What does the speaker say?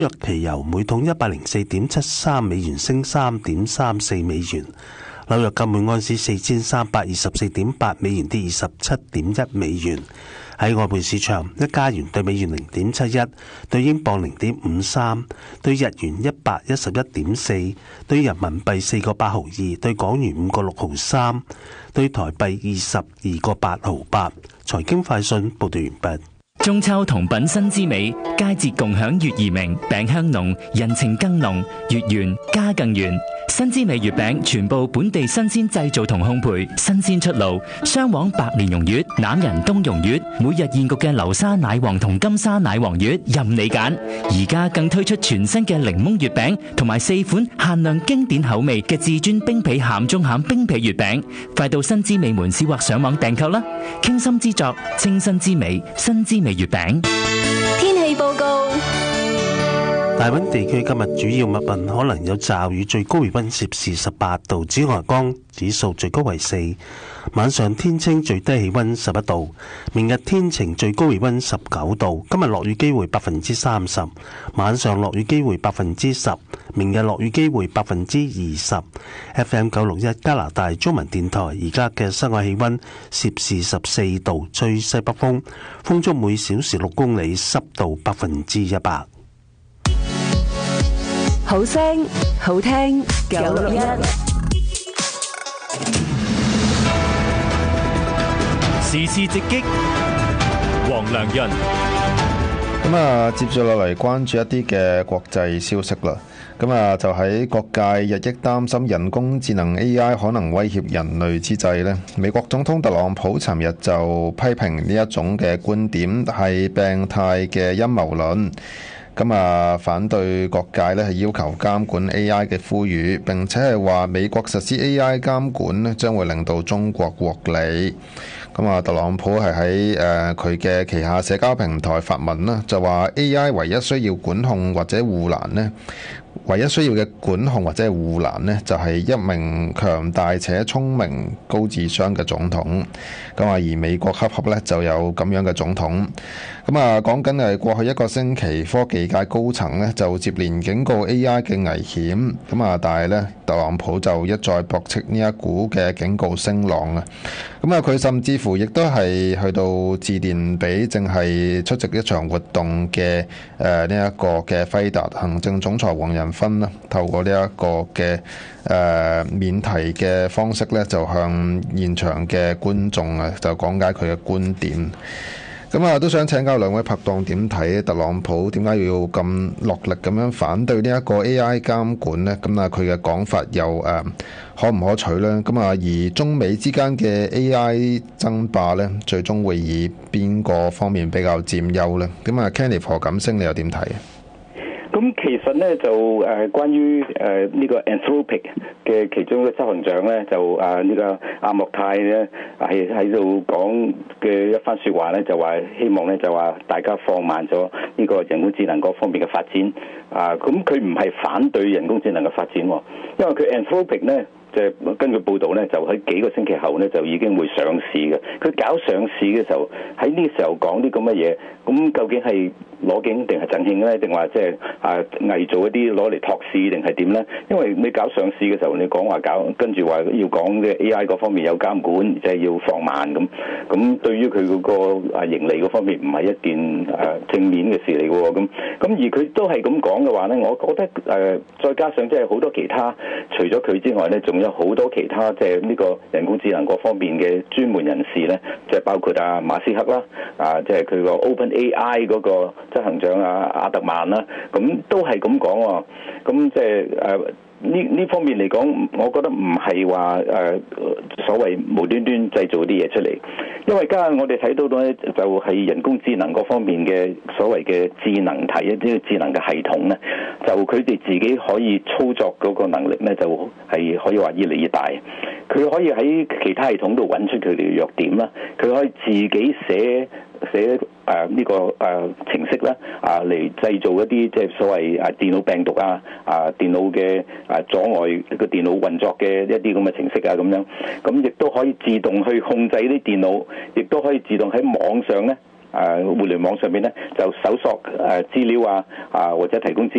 約期油每桶104.73美元，升3.34美元。紐約金每安士4324.8美元，跌27.1美元。喺外匯市場，一加元對美元0.71，對英鎊0.53，對日元111.4，對人民幣4個8毫2，對港元5個6毫3，對台幣22個8毫8。財經快訊報道完畢。 中秋同品新之美，佳節共享月兒明，餅香濃，人情更濃，月圓家更圓。新之美月餅全部本地新鮮製造同烘焙，新鮮出爐，雙黃白蓮蓉月、欖仁冬蓉月，每日現焗嘅流沙奶黃同金沙奶黃月，任你揀。而家更推出全新嘅檸檬月餅，同埋4款限量經典口味嘅至尊冰皮鹹中餡冰皮月餅，快到新之美門市或上網訂購啦！傾心之作，清新之美，新之美月餅。 天氣報告。 大溫地區今日主要密雲，可能有驟雨，最高氣溫攝氏18度，紫外光指數最高為4。晚上天清，最低氣溫11度。明日天晴，最高氣溫19度。今日落雨機會30%，晚上落雨機會10%，明日落雨機會20%。FM 961加拿大中文電台，而家嘅室外氣溫攝氏14度，吹西北風，風速每小時6公里，濕度100%。 好聲好聽961 時事直擊，黃良潤。 接住落嚟關注一啲嘅國際消息啦。就喺各界日益擔心人工智能 AI 可能威脅人類之際呢，美國總統特朗普尋日就批評呢一種嘅觀點係病態嘅陰謀論。反對各界咧係要求監管 AI 嘅呼籲，並且係話美國實施 AI 監管咧將會令到中國獲利。特朗普係喺佢嘅旗下社交平台發文啦，就話 AI 唯一需要管控或者護欄呢，唯一需要嘅管控或者係護欄呢，就係一名強大且聰明、高智商嘅總統。而美國恰恰咧就有咁樣嘅總統。講緊係過去一個星期，科技界高層呢就接連警告 AI 嘅危險。但係呢，特朗普就一再駁斥呢一股嘅警告聲浪啊。佢甚至乎亦都係去到致電俾正係出席一場活動嘅呢一個嘅輝達行政總裁黃仁勳啦，透過呢一個嘅免提嘅方式咧，就向現場嘅觀眾就講解佢嘅觀點。都想請教兩位拍檔點睇特朗普點解要咁落力咁樣反對呢一個 AI 監管呢？佢嘅講法又可唔可取呢？而中美之間嘅 AI 爭霸呢，最終會以邊個方面比較佔優呢？Kenneth 何錦星你又點睇？ 咁其實咧就關於呢個 Anthropic 嘅其中一個執行長咧，就呢個阿莫泰咧係喺度講嘅一番説話咧，就話希望咧就話大家放慢咗呢個人工智能嗰方面嘅發展。咁佢唔係反對人工智能嘅發展，因為佢 Anthropic 咧。即係根據報道咧，就喺幾個星期後咧就已經會上市嘅。佢搞上市嘅時候，喺呢個時候講啲咁嘅嘢，咁究竟係攞景定係贈慶咧，定話即係偽造一啲攞嚟托市定係點咧？因為你搞上市嘅時候，你講話跟住話要講嘅 AI 嗰方面有監管，即係要放慢咁對於佢嗰個盈利嗰方面唔係一件正面嘅事嚟嘅喎。咁而佢都係咁講嘅話咧，我覺得再加上即係好多其他除咗佢之外咧，仲有好多其他即係呢個人工智能各方面嘅專門人士咧，即係包括馬斯克啦，即係佢個 OpenAI 嗰個執行長阿特曼啦，咁都係咁講喎。咁即係呢方面嚟講，我覺得唔係話所謂無端端製造啲嘢出嚟，因為家下我哋睇到咧，就係人工智能嗰方面嘅所謂嘅智能體一啲智能嘅系統咧，就佢哋自己可以操作嗰個能力咧，就係可以話越嚟越大。佢可以喺其他系統度揾出佢哋嘅弱點啦，佢可以自己寫呢個程式啦，嚟製造一啲即係所謂電腦病毒電腦嘅阻礙個電腦運作嘅一啲咁嘅程式咁樣，咁亦都可以自動去控制啲電腦，亦都可以自動喺網上咧互聯網上面咧就搜索資料啊或者提供資